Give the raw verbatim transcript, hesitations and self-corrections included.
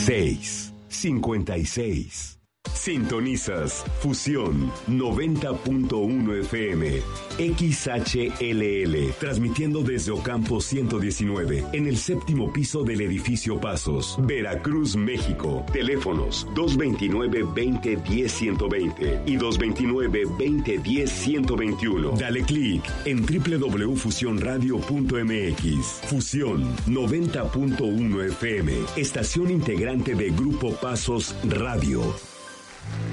seis cincuenta y seis. Sintonizas Fusión noventa punto uno F M, X H L L, transmitiendo desde Ocampo ciento diecinueve, en el séptimo piso del edificio Pasos, Veracruz, México. Teléfonos dos veintinueve, veinte, diez, ciento veinte y dos veintinueve, veinte, diez, ciento veintiuno. Dale clic en doble u doble u doble u punto fusión radio punto m x. Fusión noventa punto uno F M, estación integrante de Grupo Pasos Radio.